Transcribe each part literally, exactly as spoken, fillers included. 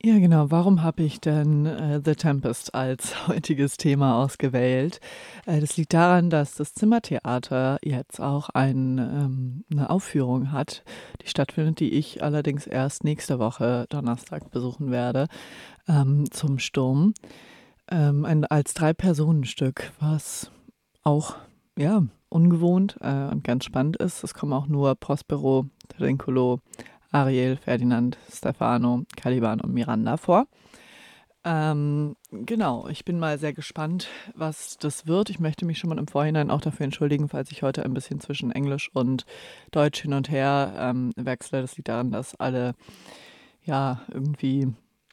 Ja, genau. Warum habe ich denn, äh, „The Tempest“ als heutiges Thema ausgewählt? Äh, das liegt daran, dass das Zimmertheater jetzt auch ein ähm, 'ne Aufführung hat, die stattfindet, die ich allerdings erst nächste Woche Donnerstag besuchen werde, ähm, zum Sturm. Ähm, ein als Drei-Personen-Stück, was auch, ja, ungewohnt, äh, und ganz spannend ist. Es kommen auch nur Prospero, Trinculo, Ariel, Ferdinand, Stefano, Caliban und Miranda vor. Ähm, genau, ich bin mal sehr gespannt, was das wird. Ich möchte mich schon mal im Vorhinein auch dafür entschuldigen, falls ich heute ein bisschen zwischen Englisch und Deutsch hin und her, ähm, wechsle. Das liegt daran, dass alle, ja, irgendwie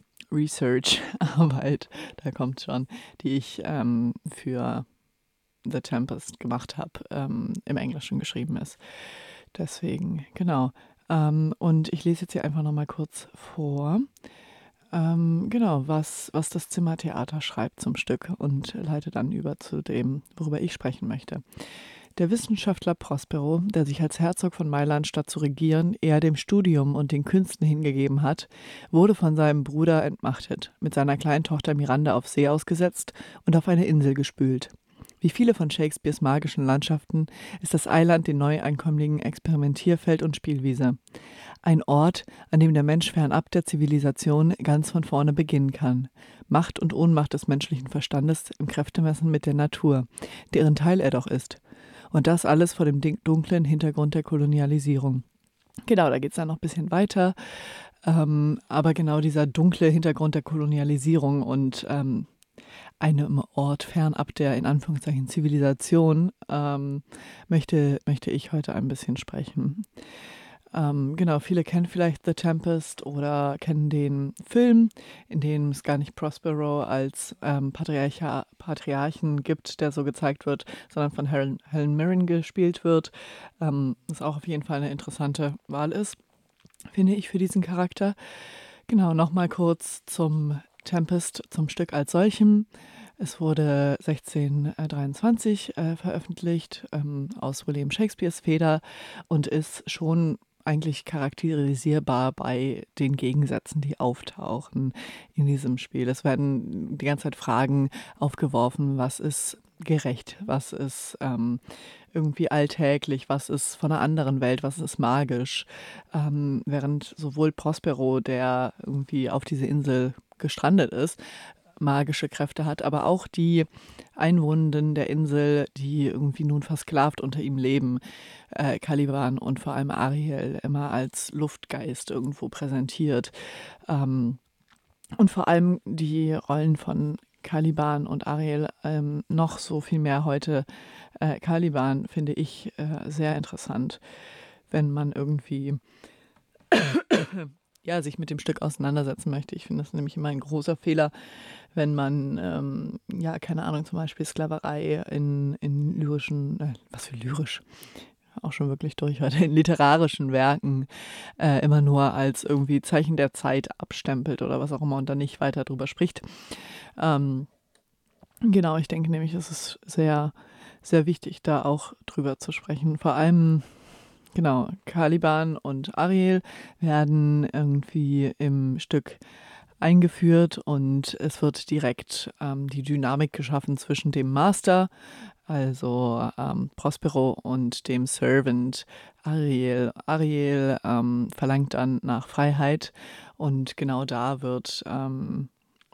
Research-Arbeit, da kommt's schon, die ich, ähm, für „The Tempest“ gemacht habe, ähm, im Englischen geschrieben ist. Deswegen, genau. Ähm, und ich lese jetzt hier einfach noch mal kurz vor, ähm, genau, was was das Zimmertheater schreibt zum Stück und leite dann über zu dem, worüber ich sprechen möchte. Der Wissenschaftler Prospero, der sich als Herzog von Mailand statt zu regieren eher dem Studium und den Künsten hingegeben hat, wurde von seinem Bruder entmachtet, mit seiner kleinen Tochter Miranda auf See ausgesetzt und auf eine Insel gespült. Wie viele von Shakespeares magischen Landschaften ist das Eiland den Neuankömmlingen Experimentierfeld und Spielwiese. Ein Ort, an dem der Mensch fernab der Zivilisation ganz von vorne beginnen kann. Macht und Ohnmacht des menschlichen Verstandes im Kräftemessen mit der Natur, deren Teil er doch ist. Und das alles vor dem dink- dunklen Hintergrund der Kolonialisierung. Genau, da geht's dann noch ein bisschen weiter. Ähm, aber genau dieser dunkle Hintergrund der Kolonialisierung und ähm, einem Ort fernab der in Anführungszeichen Zivilisation ähm, möchte, möchte ich heute ein bisschen sprechen. Ähm, genau, viele kennen vielleicht „The Tempest“ oder kennen den Film, in dem es gar nicht Prospero als, ähm, Patriarcha Patriarchen gibt, der so gezeigt wird, sondern von Helen Helen Mirren gespielt wird, ähm, was auch auf jeden Fall eine interessante Wahl ist, finde ich, für diesen Charakter. Genau, noch mal kurz zum „Tempest“, zum Stück als solchem. Es wurde sechzehnhundertdreiundzwanzig, äh, veröffentlicht, ähm, aus William Shakespeares Feder und ist schon eigentlich charakterisierbar bei den Gegensätzen, die auftauchen in diesem Spiel. Es werden die ganze Zeit Fragen aufgeworfen: Was ist gerecht? Was ist, ähm, irgendwie alltäglich? Was ist von einer anderen Welt? Was ist magisch? Ähm, während sowohl Prospero, der irgendwie auf diese Insel gestrandet ist, magische Kräfte hat, aber auch die Einwohnenden der Insel, die irgendwie nun versklavt unter ihm leben, äh, Caliban und vor allem Ariel immer als Luftgeist irgendwo präsentiert. Ähm, und vor allem die Rollen von Caliban und Ariel, ähm, noch so viel mehr heute. Äh, Caliban finde ich äh, sehr interessant, wenn man irgendwie ja, sich mit dem Stück auseinandersetzen möchte. Ich finde das nämlich immer ein großer Fehler, wenn man, ähm, ja, keine Ahnung, zum Beispiel Sklaverei in, in lyrischen, äh, was für lyrisch, auch schon wirklich durch heute, in literarischen Werken äh, immer nur als irgendwie Zeichen der Zeit abstempelt oder was auch immer und dann nicht weiter drüber spricht. Ähm, genau, ich denke nämlich, es ist sehr, sehr wichtig, da auch drüber zu sprechen. Vor allem, genau, Caliban und Ariel werden irgendwie im Stück eingeführt und es wird direkt ähm, die Dynamik geschaffen zwischen dem Master, also ähm, Prospero, und dem Servant Ariel. Ariel ähm, verlangt dann nach Freiheit und genau da wird ähm,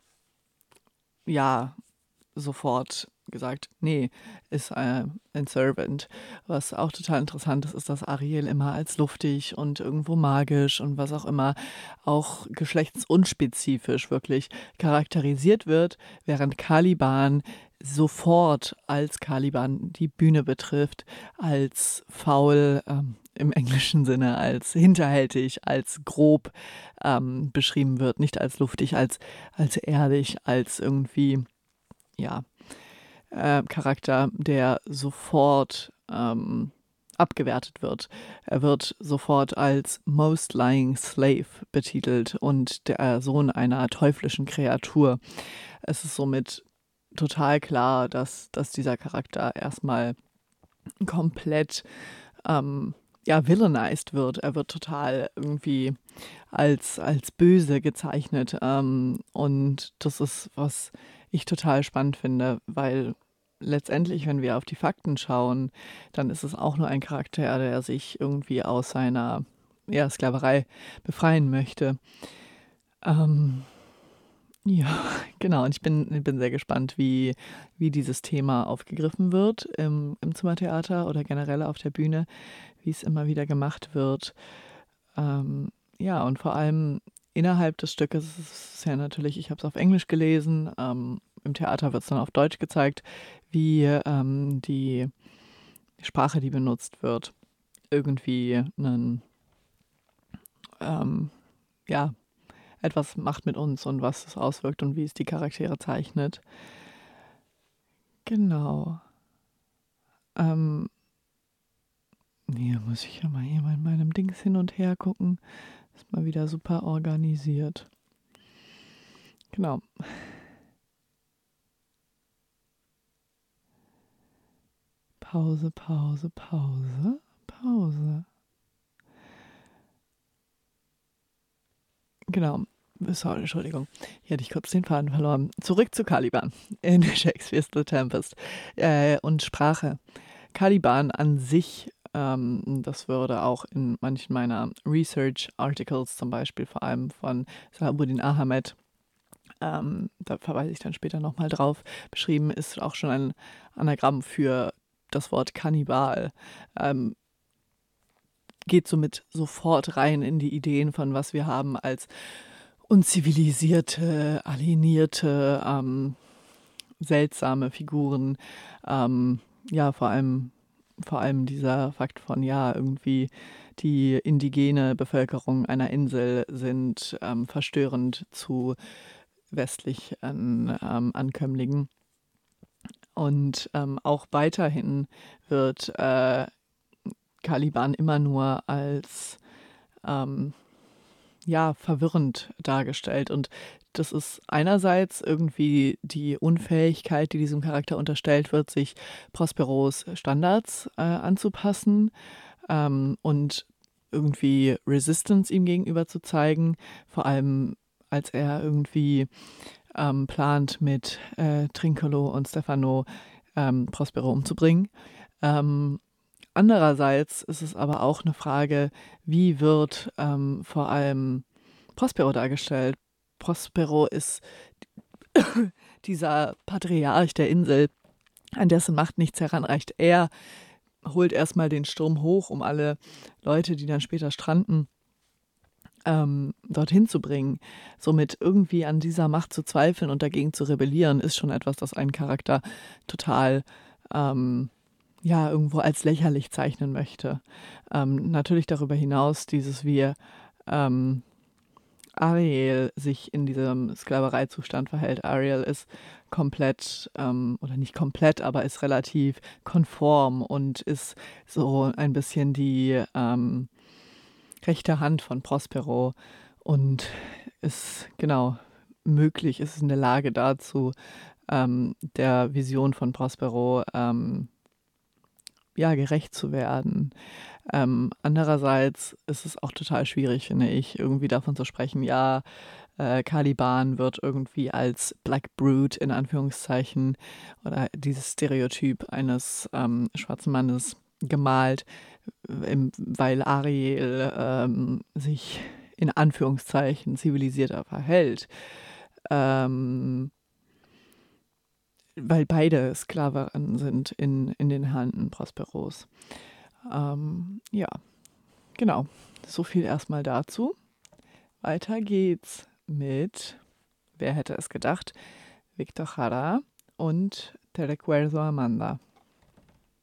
ja sofort gesagt, nee, ist äh, ein Servant. Was auch total interessant ist, ist, dass Ariel immer als luftig und irgendwo magisch und was auch immer auch geschlechtsunspezifisch wirklich charakterisiert wird, während Caliban sofort als Caliban die Bühne betrifft, als faul, ähm, im englischen Sinne, als hinterhältig, als grob ähm, beschrieben wird, nicht als luftig, als, als ehrlich, als irgendwie, ja, äh, Charakter, der sofort ähm, abgewertet wird. Er wird sofort als Most Lying Slave betitelt und der Sohn einer teuflischen Kreatur. Es ist somit total klar, dass, dass dieser Charakter erstmal komplett ähm, ja, villainized wird. Er wird total irgendwie als, als böse gezeichnet. Ähm, und das ist, was ich total spannend finde, weil letztendlich, wenn wir auf die Fakten schauen, dann ist es auch nur ein Charakter, der sich irgendwie aus seiner ja, Sklaverei befreien möchte. Ähm, ja, genau. Und ich bin, bin sehr gespannt, wie, wie dieses Thema aufgegriffen wird im, im Zimmertheater oder generell auf der Bühne, wie es immer wieder gemacht wird. Ähm, ja, und vor allem innerhalb des Stückes ist es ja natürlich, ich habe es auf Englisch gelesen, ähm, im Theater wird es dann auf Deutsch gezeigt, wie ähm, die Sprache, die benutzt wird, irgendwie einen, ähm, ja, etwas macht mit uns und was es auswirkt und wie es die Charaktere zeichnet. Genau. Ähm, hier muss ich ja mal hier mal in meinem Dings hin und her gucken. Ist mal wieder super organisiert. Genau. Pause, Pause, Pause, Pause. Genau. Sorry, Entschuldigung. Hier hatte ich kurz den Faden verloren. Zurück zu Caliban in Shakespeare's The Tempest. Äh, und Sprache. Caliban an sich, ähm, das würde auch in manchen meiner Research-Articles, zum Beispiel vor allem von Salahuddin Ahmed, ähm, da verweise ich dann später nochmal drauf, beschrieben, ist auch schon ein Anagramm für das Wort Kannibal. Ähm, geht somit sofort rein in die Ideen von was wir haben als unzivilisierte, alienierte, ähm, seltsame Figuren. Ähm, ja, vor allem, vor allem dieser Fakt von, ja, irgendwie die indigene Bevölkerung einer Insel sind ähm, verstörend zu westlichen ähm, Ankömmlingen. Und ähm, auch weiterhin wird äh, Caliban immer nur als ähm, ja, verwirrend dargestellt. Und das ist einerseits irgendwie die Unfähigkeit, die diesem Charakter unterstellt wird, sich Prosperos Standards äh, anzupassen ähm, und irgendwie Resistance ihm gegenüber zu zeigen, vor allem als er irgendwie ähm, plant, mit äh, Trincolo und Stefano ähm, Prospero umzubringen. Ähm, Andererseits ist es aber auch eine Frage, wie wird ähm, vor allem Prospero dargestellt? Prospero ist dieser Patriarch der Insel, an dessen Macht nichts heranreicht. Er holt erstmal den Sturm hoch, um alle Leute, die dann später stranden, ähm, dorthin zu bringen. Somit irgendwie an dieser Macht zu zweifeln und dagegen zu rebellieren, ist schon etwas, das einen Charakter total ähm, ja, irgendwo als lächerlich zeichnen möchte. Ähm, natürlich darüber hinaus dieses, wie ähm, Ariel sich in diesem Sklavereizustand verhält. Ariel ist komplett, ähm, oder nicht komplett, aber ist relativ konform und ist so ein bisschen die ähm, rechte Hand von Prospero und ist genau möglich, ist in der Lage dazu, ähm, der Vision von Prospero ähm, ja, gerecht zu werden. Ähm, andererseits ist es auch total schwierig, finde ich, irgendwie davon zu sprechen, ja, äh, Caliban wird irgendwie als Black Brute in Anführungszeichen oder dieses Stereotyp eines ähm, schwarzen Mannes gemalt, im, weil Ariel ähm, sich in Anführungszeichen zivilisierter verhält. Ähm, weil beide Sklaven sind in, in den Händen Prosperos. Ähm, ja, genau. So viel erstmal dazu. Weiter geht's mit, wer hätte es gedacht, Victor Jara und Te recuerdo Amanda.